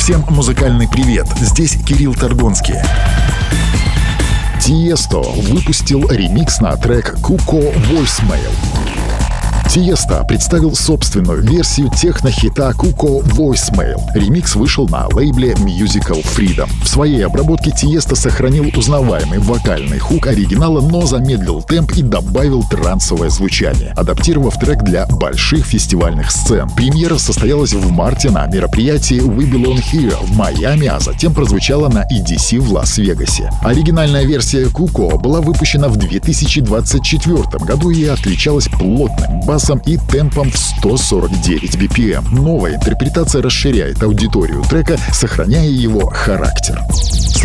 Всем музыкальный привет, здесь Кирилл Торгонский. Тиесто выпустил ремикс на трек «Cuckoo Voicemail». Тиесто представил собственную версию техно-хита «Cuckoo Voicemail». Ремикс вышел на лейбле Musical Freedom. В своей обработке Тиесто сохранил узнаваемый вокальный хук оригинала, но замедлил темп и добавил трансовое звучание, адаптировав трек для больших фестивальных сцен. Премьера состоялась в марте на мероприятии We Belong Here в Майами, а затем прозвучала на EDC в Лас-Вегасе. Оригинальная версия «Cuckoo» была выпущена в 2024 году и отличалась плотным басом и темпом в 149 BPM. Новая интерпретация расширяет аудиторию трека, сохраняя его характер.